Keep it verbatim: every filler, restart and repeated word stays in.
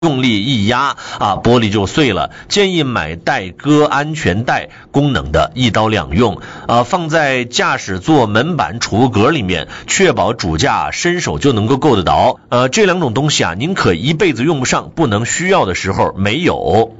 用力一压啊，玻璃就碎了。建议买带割安全带功能的，一刀两用啊，放在驾驶座门板储物格里面，确保主驾伸手就能够够得到。呃，这两种东西啊，您可一辈子用不上，不能需要的时候没有。